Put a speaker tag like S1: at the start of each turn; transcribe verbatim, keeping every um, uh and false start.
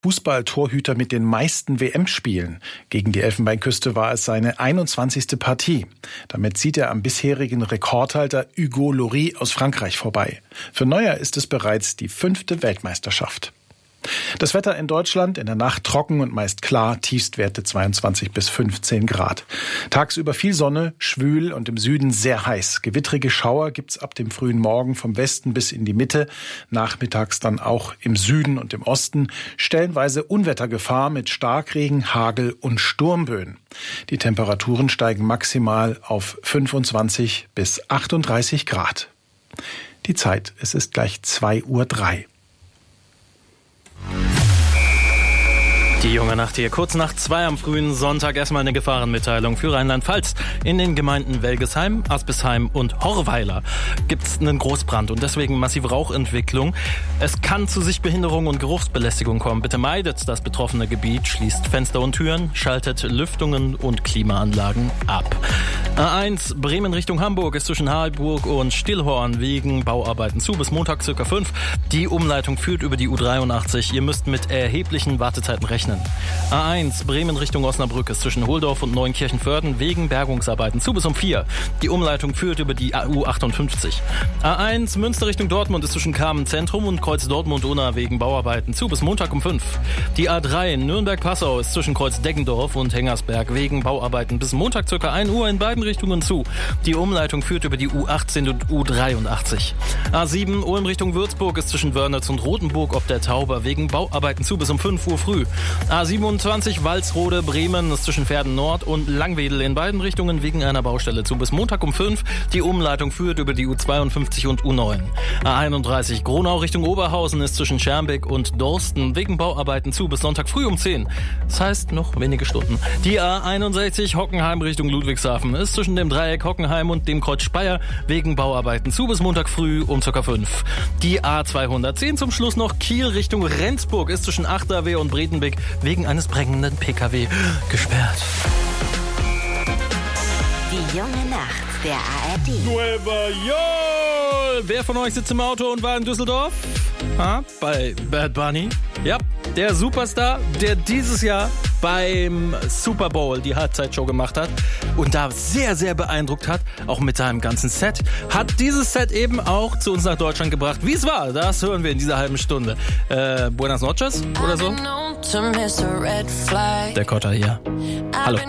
S1: Fußballtorhüter mit den meisten W M-Spielen. Gegen die Elfenbeinküste war es seine einundzwanzigste Partie. Damit zieht er am bisherigen Rekordhalter Hugo Lloris aus Frankreich vorbei. Für Neuer ist es bereits die fünfte Weltmeisterschaft. Das Wetter in Deutschland in der Nacht trocken und meist klar, Tiefstwerte zweiundzwanzig bis fünfzehn Grad. Tagsüber viel Sonne, schwül und im Süden sehr heiß. Gewittrige Schauer gibt's ab dem frühen Morgen vom Westen bis in die Mitte, nachmittags dann auch im Süden und im Osten. Stellenweise Unwettergefahr mit Starkregen, Hagel und Sturmböen. Die Temperaturen steigen maximal auf fünfundzwanzig bis achtunddreißig Grad. Die Zeit, es ist gleich zwei Uhr drei.
S2: Die junge Nacht hier, kurz nach zwei am frühen Sonntag. Erstmal eine Gefahrenmitteilung für Rheinland-Pfalz. In den Gemeinden Welgesheim, Aspisheim und Horweiler gibt es einen Großbrand und deswegen massive Rauchentwicklung. Es kann zu Sichtbehinderung und Geruchsbelästigung kommen. Bitte meidet das betroffene Gebiet, schließt Fenster und Türen, schaltet Lüftungen und Klimaanlagen ab. A eins Bremen Richtung Hamburg ist zwischen Harburg und Stillhorn wegen Bauarbeiten zu bis Montag circa fünf. Die Umleitung führt über die U dreiundachtzig. Ihr müsst mit erheblichen Wartezeiten rechnen. A eins Bremen Richtung Osnabrück ist zwischen Holdorf und Neunkirchen-Vörden wegen Bergungsarbeiten zu bis um vier. Die Umleitung führt über die U achtundfünfzig. A eins Münster Richtung Dortmund ist zwischen Kamen Zentrum und Kreuz Dortmund-Unna wegen Bauarbeiten zu bis Montag um fünf. Die A drei Nürnberg-Passau ist zwischen Kreuz Deggendorf und Hengersberg wegen Bauarbeiten bis Montag ca. ein Uhr in beiden Richtungen zu. Die Umleitung führt über die U achtzehn und U dreiundachtzig. A sieben Ulm Richtung Würzburg ist zwischen Wörnitz und Rothenburg ob der Tauber wegen Bauarbeiten zu bis um fünf Uhr früh. A siebenundzwanzig Walsrode Bremen ist zwischen Verden Nord und Langwedel in beiden Richtungen wegen einer Baustelle zu bis Montag um fünf. Die Umleitung führt über die U zweiundfünfzig und U neun. A einunddreißig Gronau Richtung Oberhausen ist zwischen Schermbeck und Dorsten wegen Bauarbeiten zu bis Sonntag früh um zehn. Das heißt noch wenige Stunden. Die A einundsechzig Hockenheim Richtung Ludwigshafen ist zwischen dem Dreieck Hockenheim und dem Kreuz Speyer wegen Bauarbeiten zu bis Montag früh um ca. fünf. Die A zweihundertzehn zum Schluss noch Kiel Richtung Rendsburg ist zwischen Achterwehr und Bredenbeck wegen eines brennenden P K W gesperrt.
S3: Die junge Nacht der A R D.
S2: Nueva York! Wer von euch sitzt im Auto und war in Düsseldorf? Ha? Bei Bad Bunny? Ja, der Superstar, der dieses Jahr beim Super Bowl die Halbzeitshow gemacht hat und da sehr, sehr beeindruckt hat, auch mit seinem ganzen Set, hat dieses Set eben auch zu uns nach Deutschland gebracht. Wie es war, das hören wir in dieser halben Stunde. Äh, Buenas noches oder so? Der Kotter hier. Hallo.